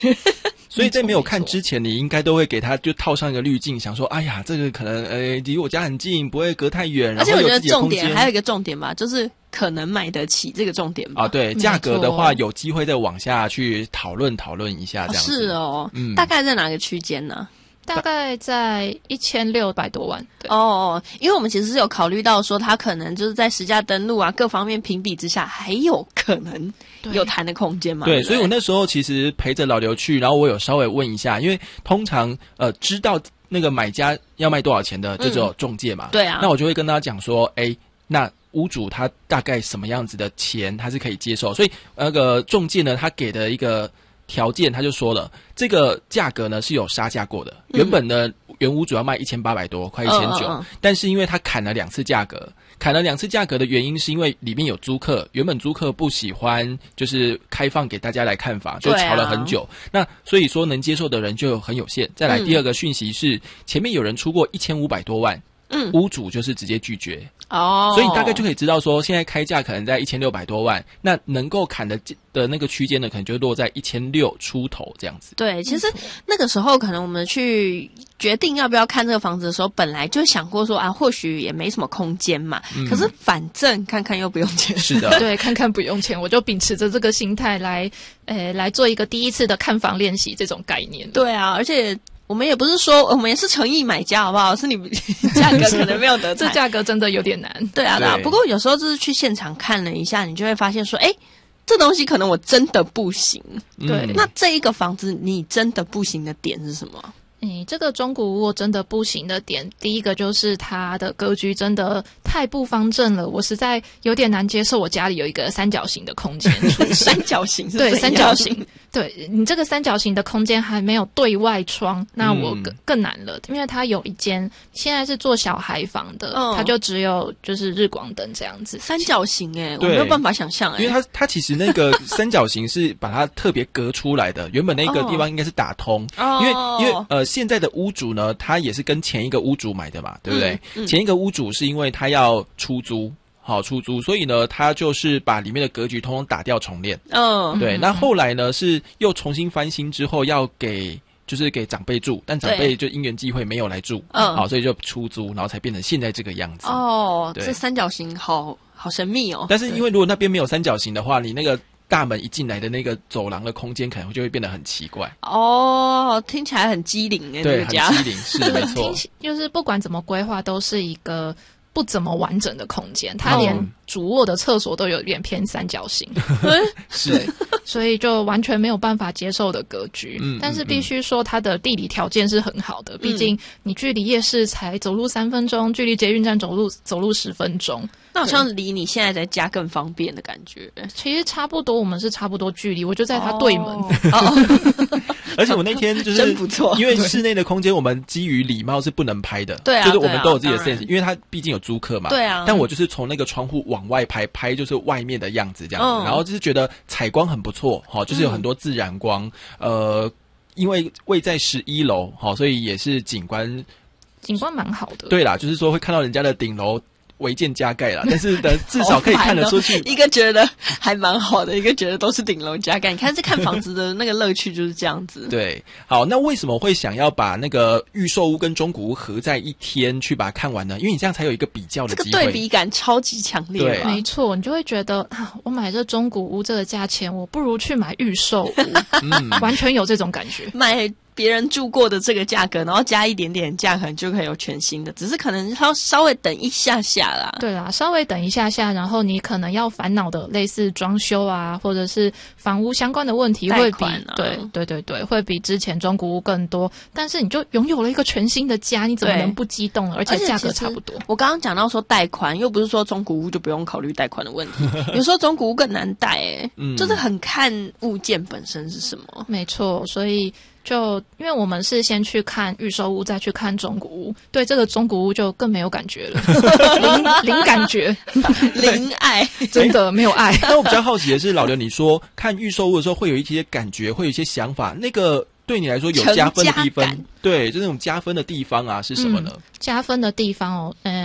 所以在没有看之前，你应该都会给他就套上一个滤镜，想说，哎呀，这个可能离我家很近，不会隔太远， 而且我觉得重点还有一个重点吧，就是可能买得起这个重点吧。 啊，对，价格的话有机会再往下去讨论一下这样子。 是哦，大概在哪个区间呢？ 大概在1600多万。 哦，因为我们其实是有考虑到说，它可能就是在实价登录啊各方面评比之下，还有可能有谈的空间嘛。 对，所以我那时候其实陪着老刘去，然后我有稍微问一下，因为通常知道那个买家要卖多少钱的，就只有中介嘛。 对啊， 那我就会跟他讲说，那屋主他大概什么样子的钱他是可以接受，所以那个中介呢，他给的一个条件，他就说了，这个价格呢是有杀价过的。原本呢，原屋主要卖1800多，快1900，但是因为他砍了2次价格，的原因是因为里面有租客，原本租客不喜欢就是开放给大家来看房，就吵了很久。那所以说能接受的人就很有限。再来第二个讯息是，前面有人出过1500多万，屋主就是直接拒绝。所以你大概就可以知道说，现在开价可能在1600多万，那能够砍的那个区间呢，可能就落在1600出头这样子。 对，其实那个时候可能我们去决定要不要看这个房子的时候，本来就想过说啊，或许也没什么空间嘛。可是反正看看又不用钱。 是的， 对，看看不用钱，我就秉持着这个心态来做一个第一次的看房练习这种概念。 对啊，而且我们也不是说我们也是诚意买家，好不好？是你价格可能没有得这价格真的有点难。 对啊，不过有时候就是去现场看了一下，你就会发现说，这东西可能我真的不行。 对， 那这一个房子你真的不行的点是什么？ 这个中古屋真的不行的点，第一个就是它的格局真的太不方正了，我实在有点难接受。我家里有一个三角形的空间出现， 三角形是对，三角形，对，你这个三角形的空间还没有对外窗，那我更难了，因为它有一间现在是做小孩房的，它就只有就是日光灯这样子。 三角形我没有办法想象因为它其实那个三角形是把它特别隔出来的，原本那个地方应该是打通，因为现在的屋主呢，他也是跟前一个屋主买的嘛，对不对？前一个屋主是因为他要出租，所以呢，他就是把里面的格局通通打掉重练。对。那后来呢，是又重新翻新之后要给长辈住，但长辈就因缘际会没有来住，所以就出租，然后才变成现在这个样子。 这三角形好神秘哦。 但是因为如果那边没有三角形的话，你那个大门一进来的那个走廊的空间可能就会变得很奇怪。 听起来很机灵对，很机灵，是没错。 就是不管怎么规划，都是一个不怎么完整的空间，它连主卧的厕所都有点偏三角形， 是， 所以就完全没有办法接受的格局。但是必须说它的地理条件是很好的，毕竟你距离夜市才走路3分钟，距离捷运站走路10分钟。 那好像离你现在在家更方便的感觉。 其实差不多，我们是差不多距离，我就在他对门。 而且我那天就是真不错， 因为室内的空间我们基于礼貌是不能拍的， 对啊， 就是我们都有自己的 sense，因为他毕竟有租客嘛， 对啊。 但我就是从那个窗户往外拍就是外面的样子这样子，然后就是觉得采光很不错，就是有很多自然光，因为位在11楼，所以也是景观蛮好的。 对啦，就是说会看到人家的顶楼违建加盖啦，但是呢，至少可以看得出去。 一个觉得还蛮好的，一个觉得都是顶楼加盖。你看这看房子的那个乐趣就是这样子。 对，好，那为什么会想要把那个预售屋跟中古屋合在一天去把它看完呢？因为你这样才有一个比较的机会。 这个对比感超级强烈。 对， 没错，你就会觉得我买这中古屋这个价钱，我不如去买预售屋。完全有这种感觉。 买别人住过的这个价格，然后加一点点价，可能就可以有全新的，只是可能稍微等一下下啦。 对啦，稍微等一下下，然后你可能要烦恼的类似装修啊，或者是房屋相关的问题会比对，会比之前中古屋更多。但是你就拥有了一个全新的家，你怎么能不激动呢？而且价格差不多。 我刚刚讲到说贷款，又不是说中古屋就不用考虑贷款的问题，有时候中古屋更难贷就是很看物件本身是什么。 没错，所以就因为我们是先去看预售屋，再去看中古屋，对这个中古屋就更没有感觉了，零感觉， 零爱， 真的没有爱。 那我比较好奇的是，老刘，你说看预售屋的时候会有一些感觉，会有一些想法，那个对你来说有加分的地方，对，就那种加分的地方啊是什么呢？ 加分的地方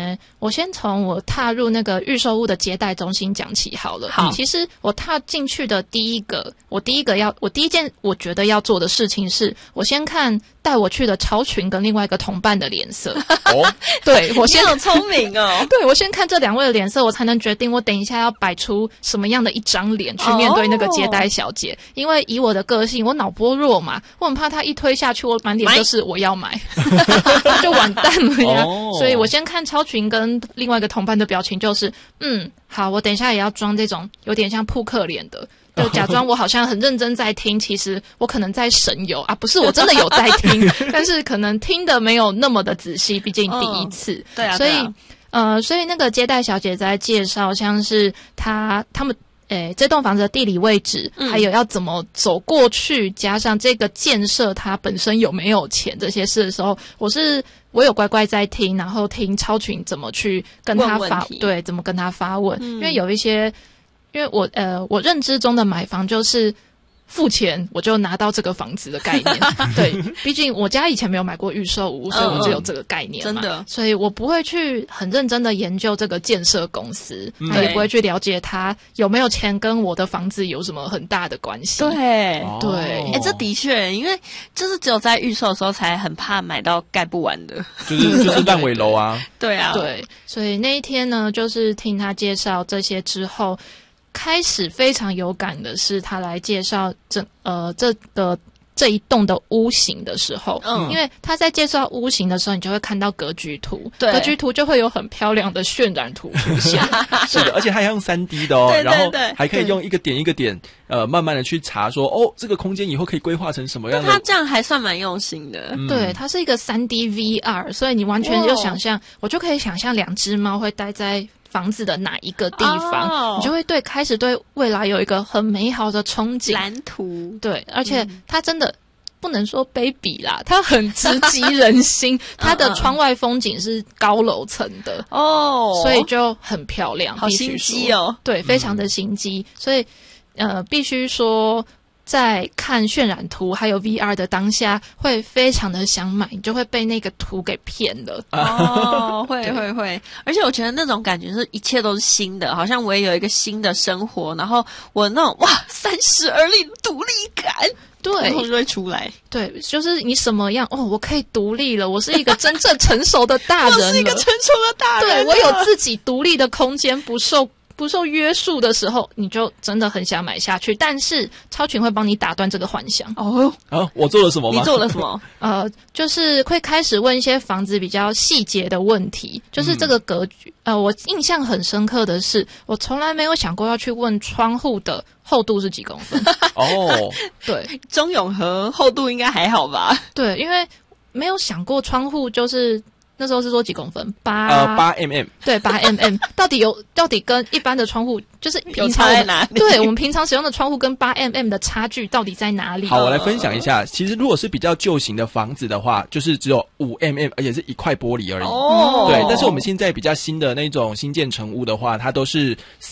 我先从我踏入那个预售屋的接待中心讲起好了。 好， 其实我踏进去的第一件我觉得要做的事情是，我先看带我去的超群跟另外一个同伴的脸色。 哦， 对，我先你好聪明哦。 对，我先看这2位的脸色，我才能决定我等一下要摆出什么样的一张脸去面对那个接待小姐。因为以我的个性，我脑波弱嘛，我很怕她一推下去，我满脸就是我要买，就完蛋了呀。所以我先看超群跟另外一个同伴的表情，就是好，我等一下也要装这种有点像扑克脸的。就假装我好像很认真在听，其实我可能在神游啊，不是我真的有在听，但是可能听的没有那么的仔细，毕竟第一次。 对啊， 所以那个接待小姐在介绍，像是他们这栋房子的地理位置，还有要怎么走过去，加上这个建设它本身有没有钱这些事的时候，我有乖乖在听，然后听超群怎么去跟他怎么跟他发问，因为有一些。因为我认知中的买房就是付钱我就拿到这个房子的概念，对，毕竟我家以前没有买过预售屋，所以我就有这个概念嘛，真的，所以我不会去很认真的研究这个建设公司，也不会去了解它有没有钱跟我的房子有什么很大的关系。 对，这的确，因为就是只有在预售的时候才很怕买到盖不完的， 就是烂尾楼啊。 对啊， 对，所以那一天呢，就是听他介绍这些之后。开始非常有感的是，他来介绍这一栋的屋型的时候，因为他在介绍屋型的时候，你就会看到格局图，格局图就会有很漂亮的渲染图出现。 是的，而且还用 3D 的哦， 对对对， 然后还可以用一个点一个点，慢慢的去查说，这个空间以后可以规划成什么样的。 他这样还算蛮用心的。 对，它是一个 3D VR， 所以你完全就想象，我就可以想象2只猫会待在房子的哪一个地方，你就会开始对未来有一个很美好的憧憬蓝图。 对，而且它真的不能说卑鄙啦，它很直击人心。它的窗外风景是高楼层的所以就很漂亮， 好心机哦。 对，非常的心机。所以必须说。在看渲染图还有 VR 的当下，会非常的想买，你就会被那个图给骗了。 会，而且我觉得那种感觉是一切都是新的，好像我也有一个新的生活，然后我那种30而立的独立感，对，就会出来。对， 就是你什么样我可以独立了，我是一个真正成熟的大人了， 我是一个成熟的大人， 对，我有自己独立的空间，不受约束的时候，你就真的很想买下去。但是超群会帮你打断这个幻想。 我做了什么吗？ 你做了什么？ 就是会开始问一些房子比较细节的问题，就是这个格局。我印象很深刻的是，我从来没有想过要去问窗户的厚度是几公分。对， 中永和厚度应该还好吧？ 对，因为没有想过窗户就是。那时候是说几公分 ？8mm。 对，8mm。到底跟一般的窗户就是平常在哪里？ 对，我们平常使用的窗户跟8mm的差距到底在哪里？ 好，我来分享一下。其实如果是比较旧型的房子的话，就是只有5mm，而且是一块玻璃而已。对，但是我们现在比较新的那种新建成屋的话，它都是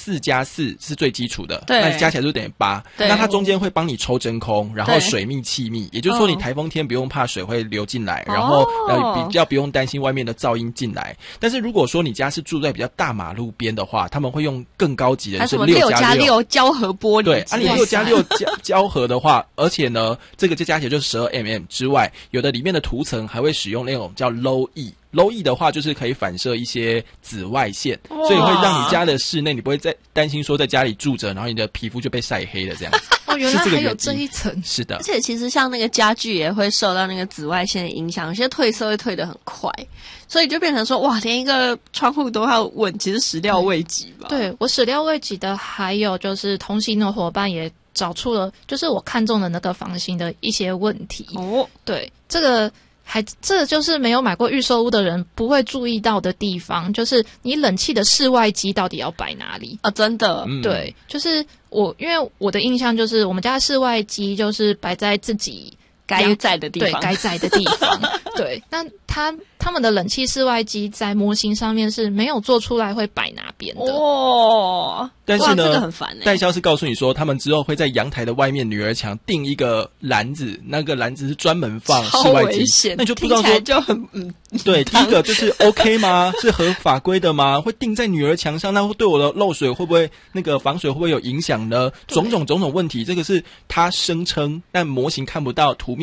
4+4是最基础的，那加起来就等于8。那它中间会帮你抽真空，然后水密气密，也就是说你台风天不用怕水会流进来，然后比较不用担心外面的噪音进来。但是如果说你家是住在比较大马路边的话，他们会用更高级的，是 6+6胶合玻璃。 对，你6+6胶合的话，而且呢，这个加起来就12mm之外，有的里面的涂层还会使用那种叫 low E。low E 的话，就是可以反射一些紫外线，所以会让你家的室内，你不会再担心说在家里住着，然后你的皮肤就被晒黑了这样子。 原来还有这一层。 是的， 而且其实像那个家具也会受到那个紫外线的影响，有些褪色会褪得很快，所以就变成说连一个窗户都要问，其实始料未及吧。 对，我始料未及的还有就是同行的伙伴也找出了就是我看中的那个房型的一些问题。对，这个就是没有买过预售屋的人不会注意到的地方，就是你冷气的室外机到底要摆哪里啊？真的， 对，就是因为我的印象就是我们家室外机就是摆在自己该在的地方， 对，该在的地方。对，那它他们的冷气室外机在模型上面是没有做出来会摆哪边的哦。 但是呢， 这个很烦代销是告诉你说，他们之后会在阳台的外面女儿墙钉一个篮子，那个篮子是专门放室外机，那你就不知道说就很对，第一个就是 OK 吗？是合法规的吗？会钉在女儿墙上，那会对我的漏水会不会那个防水会不会有影响呢？种种问题，这个是他声称，但模型看不到图面。